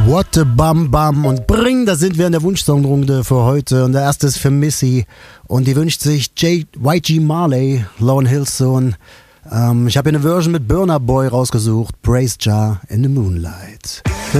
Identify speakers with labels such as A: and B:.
A: What a Bam Bam und Bring, da sind wir in der Wunschsongrunde für heute und der erste ist für Missy und die wünscht sich YG Marley, Lauryn Hills Sohn. Ich habe hier eine Version mit Burna Boy rausgesucht, Praise Jah in the Moonlight.